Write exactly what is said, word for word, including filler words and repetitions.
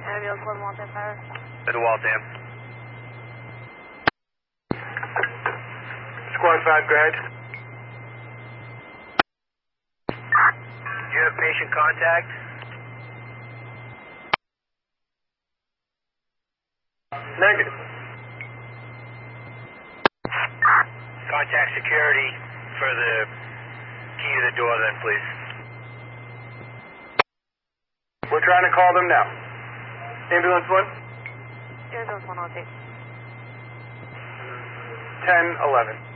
Ambulance one Waltham Fire. To Waltham. Squad five, go ahead. Do you have patient contact? Negative. Contact security for the key to the door then, please. We're trying to call them now. Ambulance one? Ambulance one oh two. ten eleven.